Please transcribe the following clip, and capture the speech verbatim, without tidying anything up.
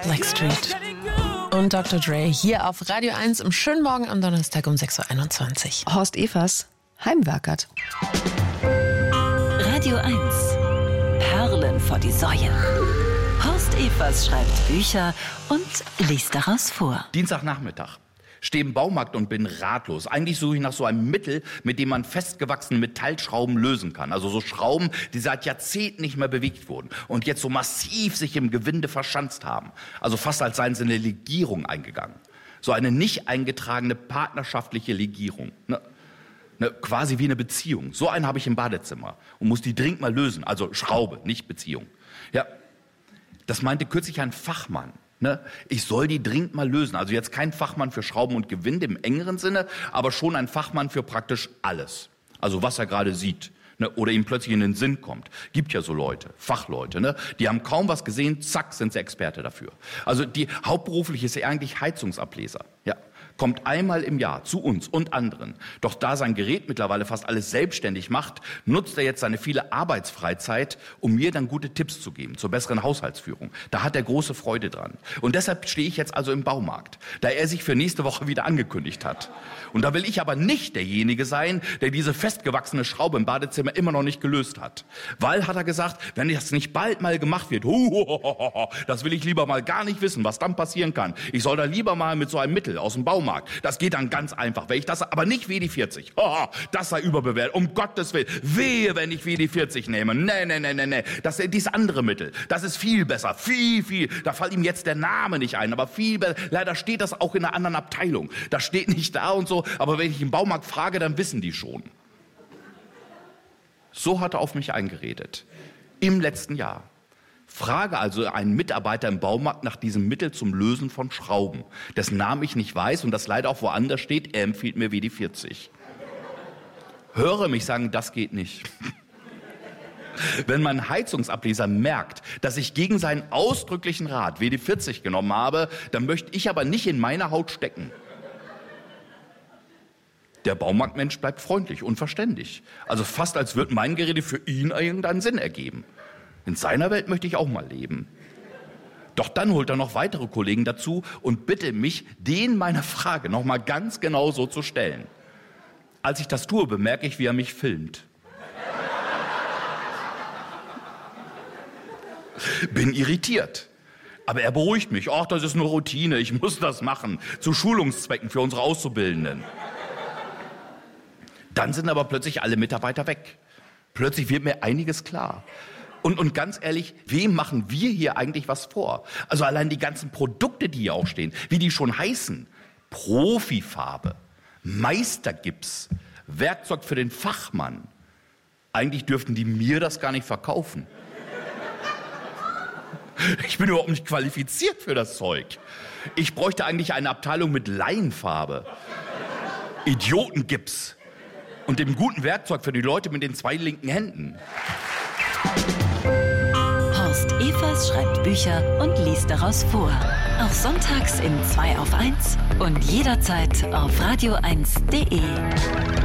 Blackstreet und Doktor Dre hier auf Radio eins im schönen Morgen am Donnerstag um sechs Uhr einundzwanzig. Horst Evers heimwerkert. Radio eins. Perlen vor die Säue. Horst Evers schreibt Bücher und liest daraus vor. Dienstagnachmittag. Stehe im Baumarkt und bin ratlos. Eigentlich suche ich nach so einem Mittel, mit dem man festgewachsene Metallschrauben lösen kann. Also so Schrauben, die seit Jahrzehnten nicht mehr bewegt wurden und jetzt so massiv sich im Gewinde verschanzt haben. Also fast als seien sie eine Legierung eingegangen. So eine nicht eingetragene partnerschaftliche Legierung. Ne? Ne, quasi wie eine Beziehung. So eine habe ich im Badezimmer und muss die dringend mal lösen. Also Schraube, nicht Beziehung. Ja, das meinte kürzlich ein Fachmann. Ne? Ich soll die dringend mal lösen. Also jetzt kein Fachmann für Schrauben und Gewinde im engeren Sinne, aber schon ein Fachmann für praktisch alles. Also was er gerade sieht. Ne? Oder ihm plötzlich in den Sinn kommt. Gibt ja so Leute, Fachleute, ne? Die haben kaum was gesehen, zack, sind sie Experte dafür. Also die hauptberuflich ist er eigentlich Heizungsableser. Ja. Kommt einmal im Jahr zu uns und anderen. Doch da sein Gerät mittlerweile fast alles selbstständig macht, nutzt er jetzt seine viele Arbeitsfreizeit, um mir dann gute Tipps zu geben zur besseren Haushaltsführung. Da hat er große Freude dran. Und deshalb stehe ich jetzt also im Baumarkt, da er sich für nächste Woche wieder angekündigt hat. Und da will ich aber nicht derjenige sein, der diese festgewachsene Schraube im Badezimmer immer noch nicht gelöst hat. Weil, hat er gesagt, wenn das nicht bald mal gemacht wird, das will ich lieber mal gar nicht wissen, was dann passieren kann. Ich soll da lieber mal mit so einem Mittel aus dem Baumarkt. Das geht dann ganz einfach. Wenn ich das, aber nicht W D vierzig. Oh, das sei überbewertet. Um Gottes Willen. Wehe, wenn ich W D vierzig nehme. Nee, nee, nee, nee, nee. Das ist dieses andere Mittel. Das ist viel besser. Viel, viel. Da fällt ihm jetzt der Name nicht ein. Aber viel besser. Leider steht das auch in einer anderen Abteilung. Das steht nicht da und so. Aber wenn ich im Baumarkt frage, dann wissen die schon. So hat er auf mich eingeredet. Im letzten Jahr. Frage also einen Mitarbeiter im Baumarkt nach diesem Mittel zum Lösen von Schrauben, dessen Namen ich nicht weiß und das leider auch woanders steht. Er empfiehlt mir W D vierzig. Höre mich sagen, das geht nicht. Wenn mein Heizungsableser merkt, dass ich gegen seinen ausdrücklichen Rat W D vierzig genommen habe, dann möchte ich aber nicht in meiner Haut stecken. Der Baumarktmensch bleibt freundlich und verständig. Also fast als würde mein Gerede für ihn irgendeinen Sinn ergeben. In seiner Welt möchte ich auch mal leben. Doch dann holt er noch weitere Kollegen dazu und bittet mich, denen meine Frage noch mal ganz genau so zu stellen. Als ich das tue, bemerke ich, wie er mich filmt. Bin irritiert. Aber er beruhigt mich. Ach, das ist nur Routine, ich muss das machen. Zu Schulungszwecken für unsere Auszubildenden. Dann sind aber plötzlich alle Mitarbeiter weg. Plötzlich wird mir einiges klar. Und, und ganz ehrlich, wem machen wir hier eigentlich was vor? Also allein die ganzen Produkte, die hier auch stehen, wie die schon heißen. Profifarbe, Meistergips, Werkzeug für den Fachmann. Eigentlich dürften die mir das gar nicht verkaufen. Ich bin überhaupt nicht qualifiziert für das Zeug. Ich bräuchte eigentlich eine Abteilung mit Laienfarbe, Idiotengips und dem guten Werkzeug für die Leute mit den zwei linken Händen. Horst Evers schreibt Bücher und liest daraus vor. Auch sonntags in zwei auf eins und jederzeit auf radio eins punkt de.